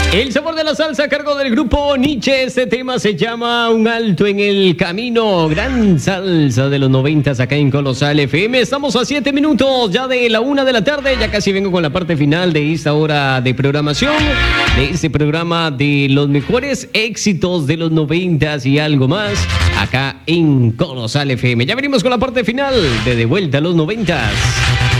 El sabor de la salsa a cargo del grupo Nietzsche. Este tema se llama Un alto en el camino. Gran salsa de los 90 acá en Colosal FM. Estamos a 7 minutos ya de la 1 de la tarde. Ya casi vengo con la parte final de esta hora de programación. De este programa de los mejores éxitos de los 90 y algo más. Acá en Colosal FM. Ya venimos con la parte final de vuelta a los 90.